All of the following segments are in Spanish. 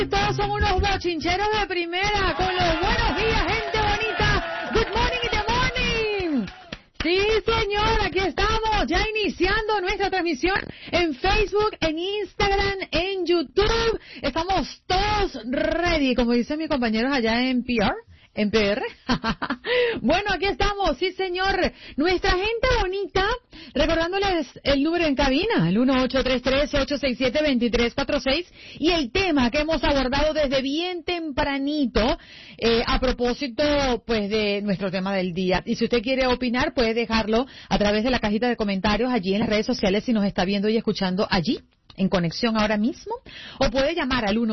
Todos son unos bochincheros de primera, con los buenos días, gente bonita. Good morning in the morning. Sí, señor, aquí estamos, ya iniciando nuestra transmisión en Facebook, en Instagram, en YouTube. Estamos todos ready, como dicen mis compañeros allá en PR. ¿En PR? Bueno, aquí estamos, sí señor. Nuestra gente bonita, recordándoles el número en cabina, el 1833-867-2346, y el tema que hemos abordado desde bien tempranito, a propósito, pues, de nuestro tema del día. Y si usted quiere opinar, puede dejarlo a través de la cajita de comentarios allí en las redes sociales, si nos está viendo y escuchando allí en conexión ahora mismo, o puede llamar al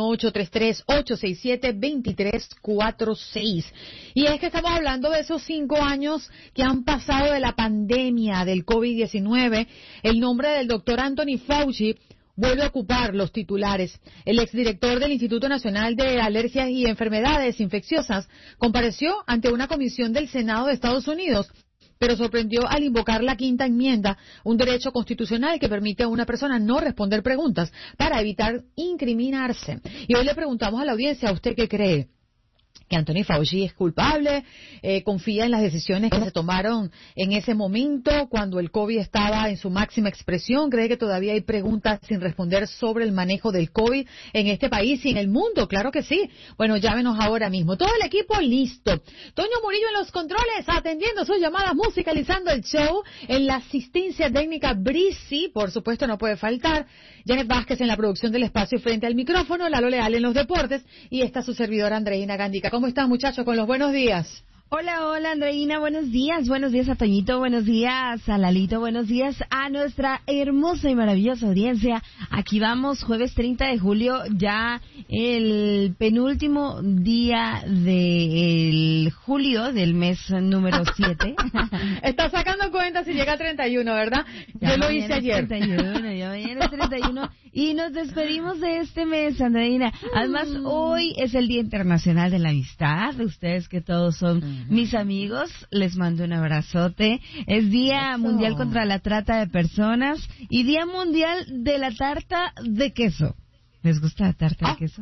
1833-867-2346. Y es que estamos hablando de esos 5 años que han pasado de la pandemia del COVID-19. El nombre del doctor Anthony Fauci vuelve a ocupar los titulares. El exdirector del Instituto Nacional de Alergias y Enfermedades Infecciosas compareció ante una comisión del Senado de Estados Unidos, pero sorprendió al invocar la quinta enmienda, un derecho constitucional que permite a una persona no responder preguntas para evitar incriminarse. Y hoy le preguntamos a la audiencia, ¿a usted qué cree? ¿Que Anthony Fauci es culpable? ¿Confía en las decisiones que se tomaron en ese momento cuando el COVID estaba en su máxima expresión? ¿Cree que todavía hay preguntas sin responder sobre el manejo del COVID en este país y en el mundo? Claro que sí. Bueno, llámenos ahora mismo. Todo el equipo listo. Toño Murillo en los controles, atendiendo sus llamadas, musicalizando el show. En la asistencia técnica, Brisi, por supuesto, no puede faltar. Janet Vázquez en la producción del espacio frente al micrófono. Lalo Leal en los deportes. Y está su servidora Andreina Gandica. ¿Cómo están, muchachos, con los buenos días? Hola, hola, Andreina, buenos días a Toñito, buenos días a Lalito, buenos días a nuestra hermosa y maravillosa audiencia. Aquí vamos, jueves 30 de julio, ya el penúltimo día del julio del mes número 7. Está sacando cuenta si llega a 31, ¿verdad? Ya yo lo hice ayer. 31, ya mañana es 31 y nos despedimos de este mes, Andreina. Además, hoy es el Día Internacional de la Amistad, ustedes que todos son mis amigos, les mando un abrazote. Es Día Mundial contra la Trata de Personas y Día Mundial de la Tarta de Queso. ¿Les gusta la tarta de queso?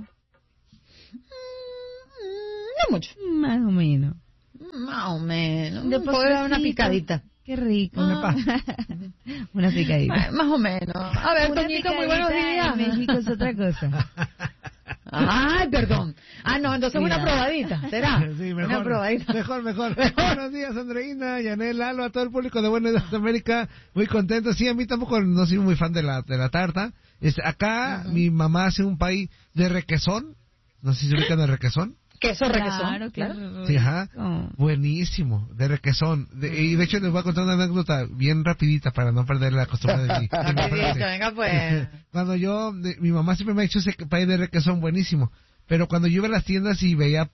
No mucho. Más o menos. Más o menos. Después puede dar una picadita. Qué rico. Una picadita. Más o menos. A ver, Una Toñito, muy buenos días. En México es otra cosa. Ay, perdón. No, entonces una probadita, ¿será? Sí, mejor. Una probadita. Mejor. Buenos días, Andreina, Yanel, Lalo, a todo el público de Buenos Días América. Muy contento. Sí, a mí tampoco no soy muy fan de la tarta. Acá mi mamá hace un pay de requesón. No sé si se ubican de requesón. Queso requesón. Claro. Sí, ajá. Buenísimo, de requesón. Y de hecho les voy a contar una anécdota bien rapidita para no perder la costumbre de mi frase. Venga pues. Cuando mi mamá siempre me ha hecho ese pay de requesón buenísimo. Pero cuando yo iba a las tiendas y veía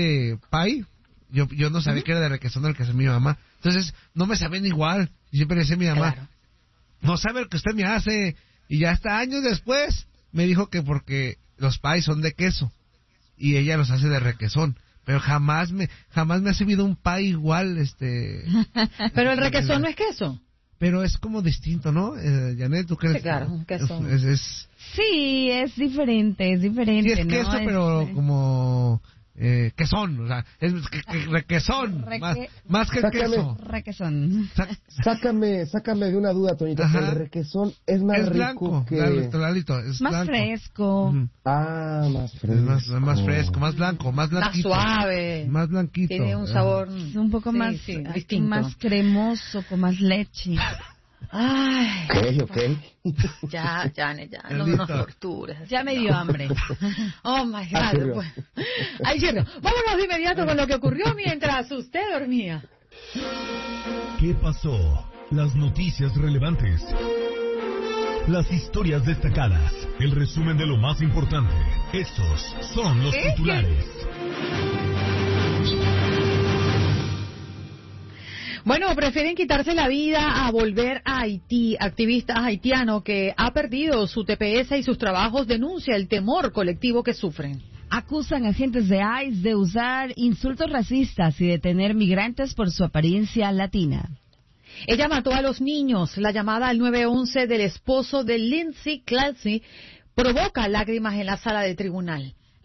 yo no sabía que era de requesón el que hace mi mamá. Entonces no me sabían igual. Y siempre le decía a mi mamá, claro, no sabe lo que usted me hace. Y ya hasta años después me dijo que porque los pies son de queso y ella los hace de requesón, pero jamás me ha servido un pie igual, Pero el requesón no es queso. Pero es como distinto, ¿no? Janet, ¿tú crees? Sí, claro, un queso. Sí, es diferente, Sí, es ¿no? queso, pero como quesón, o sea, es requesón, más que el queso. Requesón. Sácame de una duda, Toñito. El requesón es más rico blanco, que... Lalito, es más blanco. Fresco. Más fresco. Más fresco, más blanco, más blanquito. Más suave. Más blanquito. Tiene un sabor... Es un poco más distinto. Más cremoso, con más leche. Ay. Ok. Ya, no nos torturas. Ya me dio hambre. Oh my God. Pues. Ay, cierto. Vámonos de inmediato con lo que ocurrió mientras usted dormía. ¿Qué pasó? Las noticias relevantes. Las historias destacadas. El resumen de lo más importante. Estos son los titulares. Bueno, prefieren quitarse la vida a volver a Haití. Activista haitiano que ha perdido su TPS y sus trabajos denuncia el temor colectivo que sufren. Acusan a agentes de ICE de usar insultos racistas y detener migrantes por su apariencia latina. Ella mató a los niños. La llamada al 911 del esposo de Lindsay Clancy provoca lágrimas en la sala de tribunal.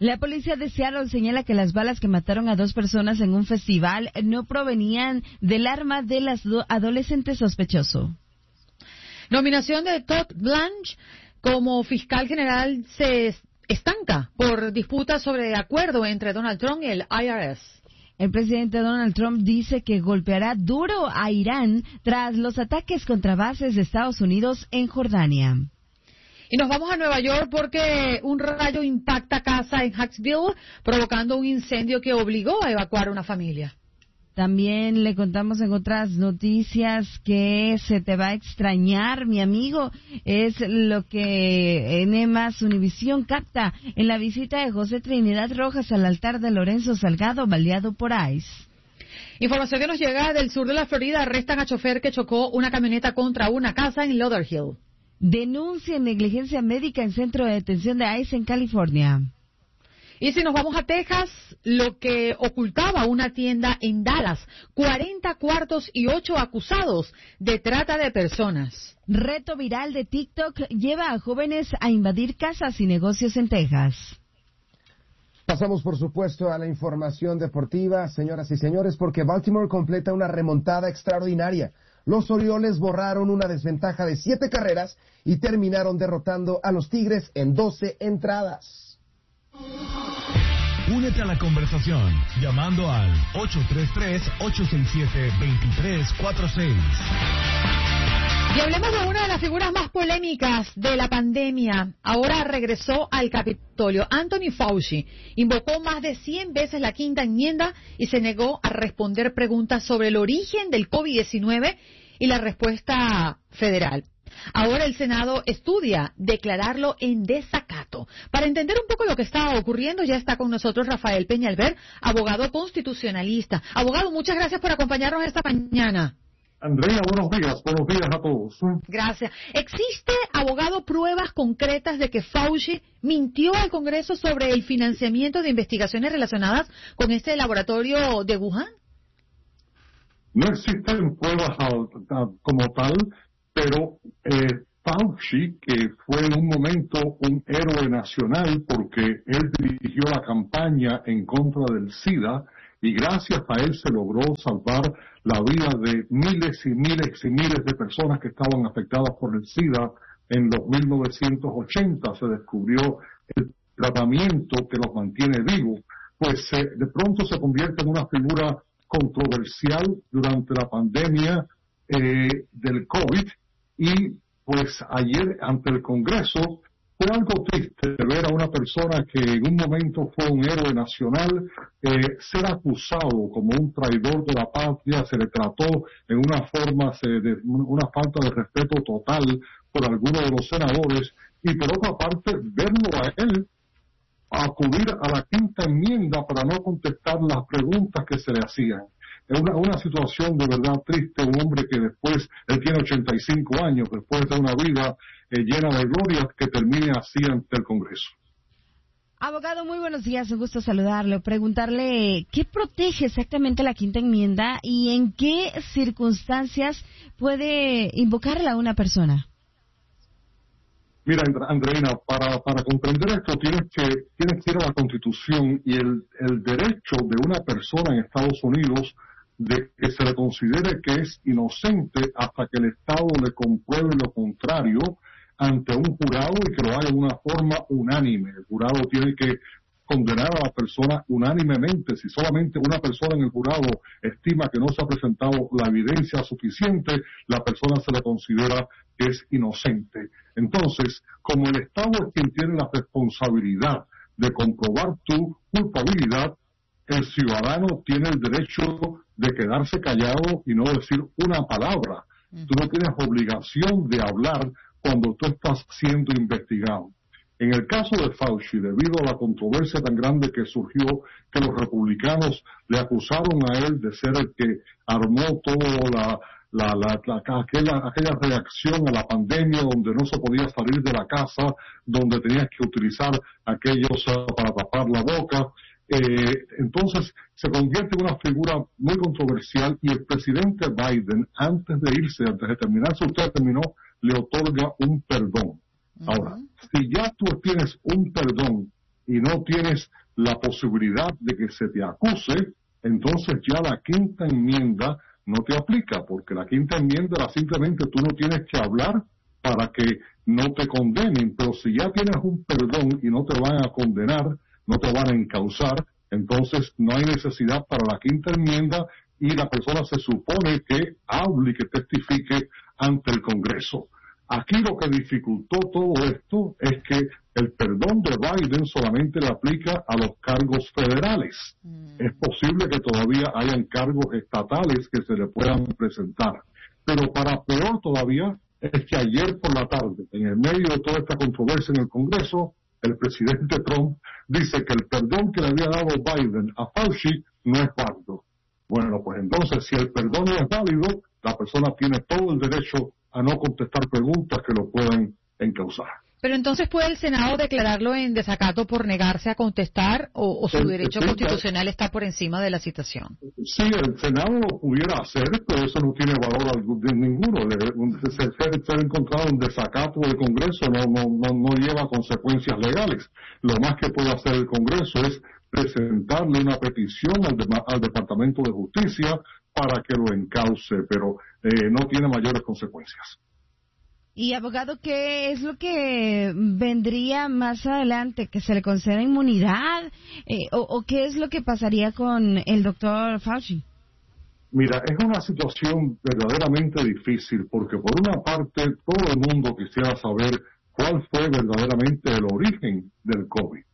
La policía de Seattle señala que las balas que mataron a 2 personas en un festival no provenían del arma del adolescente sospechoso. Nominación de Todd Blanche como fiscal general se estanca por disputas sobre acuerdo entre Donald Trump y el IRS. El presidente Donald Trump dice que golpeará duro a Irán tras los ataques contra bases de Estados Unidos en Jordania. Y nos vamos a Nueva York porque un rayo impacta casa en Hacksville, provocando un incendio que obligó a evacuar a una familia. También le contamos en otras noticias que se te va a extrañar, mi amigo. Es lo que NMAS Univisión capta en la visita de José Trinidad Rojas al altar de Lorenzo Salgado, baleado por ICE. Información que nos llega del sur de la Florida. Arrestan a chofer que chocó una camioneta contra una casa en Lauderhill. Denuncian negligencia médica en centro de detención de ICE en California. Y si nos vamos a Texas, lo que ocultaba una tienda en Dallas, 40 cuartos y 8 acusados de trata de personas. Reto viral de TikTok lleva a jóvenes a invadir casas y negocios en Texas. Pasamos, por supuesto, a la información deportiva, señoras y señores, porque Baltimore completa una remontada extraordinaria. Los Orioles borraron una desventaja de 7 carreras y terminaron derrotando a los Tigres en 12 entradas. Únete a la conversación llamando al 833-867-2346. Y hablemos de una de las figuras más polémicas de la pandemia. Ahora regresó al Capitolio. Anthony Fauci invocó más de 100 veces la quinta enmienda y se negó a responder preguntas sobre el origen del COVID-19 y la respuesta federal. Ahora el Senado estudia declararlo en desacato. Para entender un poco lo que está ocurriendo, ya está con nosotros Rafael Peñalver, abogado constitucionalista. Abogado, muchas gracias por acompañarnos esta mañana. Andrea, buenos días a todos. Gracias. ¿Existe, abogado, pruebas concretas de que Fauci mintió al Congreso sobre el financiamiento de investigaciones relacionadas con este laboratorio de Wuhan? No existen pruebas como tal, pero Fauci, que fue en un momento un héroe nacional porque él dirigió la campaña en contra del SIDA, y gracias a él se logró salvar la vida de miles y miles y miles de personas que estaban afectadas por el SIDA. En los 1980 se descubrió el tratamiento que los mantiene vivos, pues de pronto se convierte en una figura controversial durante la pandemia del COVID, y pues ayer ante el Congreso fue algo triste ver a una persona que en un momento fue un héroe nacional ser acusado como un traidor de la patria. Se le trató en una forma de una falta de respeto total por algunos de los senadores, y por otra parte verlo a él acudir a la quinta enmienda para no contestar las preguntas que se le hacían. Es una situación de verdad triste. Un hombre que después, él tiene 85 años, después de una vida llena de glorias, que termine así ante el Congreso. Abogado, muy buenos días, un gusto saludarle. Preguntarle, ¿qué protege exactamente la quinta enmienda y en qué circunstancias puede invocarla una persona? Mira, Andreina, para comprender esto tienes que ir a la Constitución y el derecho de una persona en Estados Unidos de que se le considere que es inocente hasta que el Estado le compruebe lo contrario ante un jurado, y que lo haga de una forma unánime. El jurado tiene que condenar a la persona unánimemente. Si solamente una persona en el jurado estima que no se ha presentado la evidencia suficiente, la persona se le considera que es inocente. Entonces, como el Estado es quien tiene la responsabilidad de comprobar tu culpabilidad, el ciudadano tiene el derecho de quedarse callado y no decir una palabra. Tú no tienes obligación de hablar cuando tú estás siendo investigado. En el caso de Fauci, debido a la controversia tan grande que surgió, que los republicanos le acusaron a él de ser el que armó toda aquella reacción a la pandemia, donde no se podía salir de la casa, donde tenías que utilizar aquellos para tapar la boca. Entonces se convierte en una figura muy controversial, y el presidente Biden, antes de irse, antes de terminar su término, le otorga un perdón. Ahora, si ya tú tienes un perdón, y no tienes la posibilidad de que se te acuse, entonces ya la quinta enmienda no te aplica, porque la quinta enmienda simplemente tú no tienes que hablar para que no te condenen, pero si ya tienes un perdón y no te van a condenar, no te van a encausar, entonces no hay necesidad para la quinta enmienda y la persona se supone que hable y que testifique ante el Congreso. Aquí lo que dificultó todo esto es que el perdón de Biden solamente le aplica a los cargos federales. Es posible que todavía hayan cargos estatales que se le puedan presentar. Pero para peor todavía es que ayer por la tarde, en el medio de toda esta controversia en el Congreso, el presidente Trump dice que el perdón que le había dado Biden a Fauci no es válido. Bueno, pues entonces, si el perdón no es válido, la persona tiene todo el derecho a no contestar preguntas que lo puedan encausar. Pero entonces, ¿puede el Senado declararlo en desacato por negarse a contestar o su derecho constitucional está por encima de la citación? Sí, el Senado lo pudiera hacer, pero eso no tiene valor ninguno. Ser encontrado en desacato del Congreso no lleva consecuencias legales. Lo más que puede hacer el Congreso es presentarle una petición al Departamento de Justicia para que lo encauce, pero no tiene mayores consecuencias. Y abogado, ¿qué es lo que vendría más adelante? ¿Que se le conceda inmunidad? ¿O qué es lo que pasaría con el doctor Fauci? Mira, es una situación verdaderamente difícil porque por una parte todo el mundo quisiera saber cuál fue verdaderamente el origen del COVID.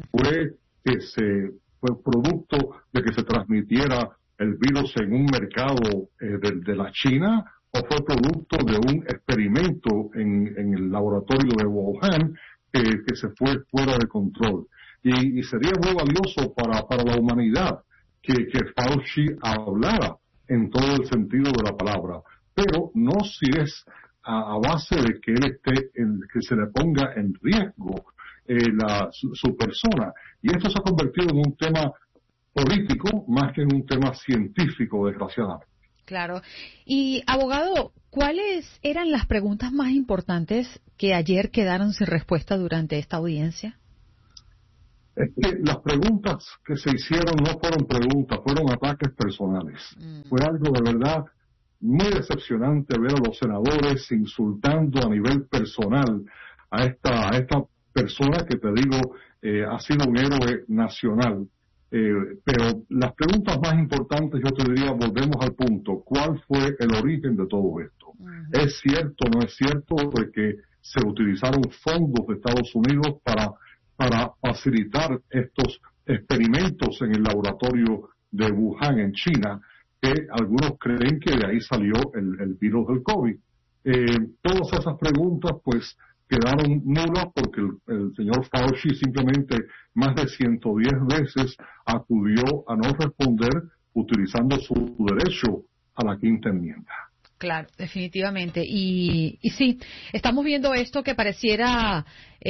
Fue producto de que se transmitiera el virus en un mercado de la China, o fue producto de un experimento en el laboratorio de Wuhan que se fue fuera de control. Y sería muy valioso para la humanidad que Fauci hablara en todo el sentido de la palabra, pero no si es a base de que él que se le ponga en riesgo su persona. Y esto se ha convertido en un tema político más que en un tema científico, desgraciadamente. Claro. Y, abogado, ¿cuáles eran las preguntas más importantes que ayer quedaron sin respuesta durante esta audiencia? Es que las preguntas que se hicieron no fueron preguntas, fueron ataques personales. Fue algo de verdad muy decepcionante ver a los senadores insultando a nivel personal a esta persona que, te digo, ha sido un héroe nacional. Pero las preguntas más importantes, yo te diría, volvemos al punto: ¿cuál fue el origen de todo esto? ¿Es cierto o no es cierto de que se utilizaron fondos de Estados Unidos para facilitar estos experimentos en el laboratorio de Wuhan en China, que algunos creen que de ahí salió el virus del COVID? Todas esas preguntas pues quedaron nulas porque el señor Fauci simplemente más de 110 veces acudió a no responder utilizando su derecho a la quinta enmienda. Claro, definitivamente. Y sí, estamos viendo esto que pareciera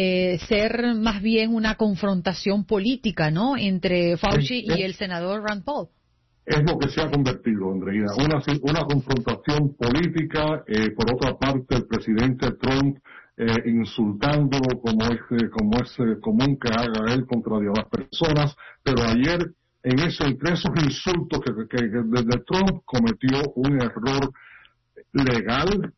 ser más bien una confrontación política, ¿no?, entre Fauci y el senador Rand Paul. Es lo que se ha convertido, Andreina, una confrontación política. Por otra parte, el presidente Trump insultándolo como es común que haga él contra las personas, pero ayer entre esos insultos que desde Trump cometió un error legal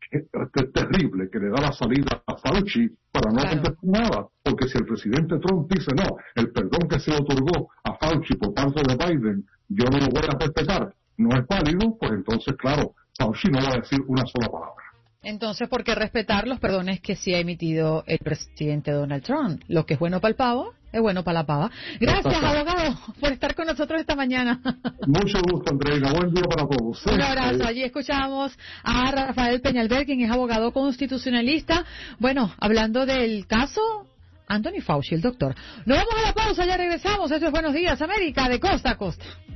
terrible que le da la salida a Fauci para no contestar nada, porque si el presidente Trump dice no, el perdón que se otorgó a Fauci por parte de Biden yo no lo voy a respetar, no es válido, pues entonces claro, Fauci no va a decir una sola palabra. Entonces, ¿por qué respetar los perdones que sí ha emitido el presidente Donald Trump? Lo que es bueno para el pavo, es bueno para la pava. Gracias, abogado, por estar con nosotros esta mañana. Mucho gusto, Andreina. Buen día para todos. Un abrazo. Allí escuchamos a Rafael Peñalver, quien es abogado constitucionalista. Bueno, hablando del caso Anthony Fauci, el doctor. Nos vamos a la pausa, ya regresamos. Esto es Buenos Días, América, de costa a costa.